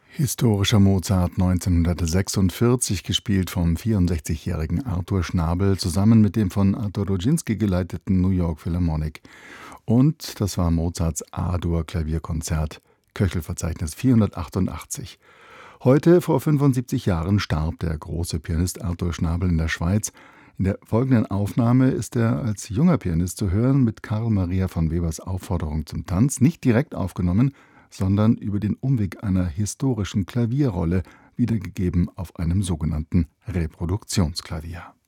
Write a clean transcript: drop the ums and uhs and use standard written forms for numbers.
Historischer Mozart 1946, gespielt vom 64-jährigen Arthur Schnabel, zusammen mit dem von Arthur Rodzinski geleiteten New York Philharmonic. Und das war Mozarts A-Dur-Klavierkonzert, Köchelverzeichnis 488. Heute, vor 75 Jahren, starb der große Pianist Arthur Schnabel in der Schweiz. In der folgenden Aufnahme ist er als junger Pianist zu hören, mit Karl Maria von Webers Aufforderung zum Tanz, nicht direkt aufgenommen, sondern über den Umweg einer historischen Klavierrolle, wiedergegeben auf einem sogenannten Reproduktionsklavier.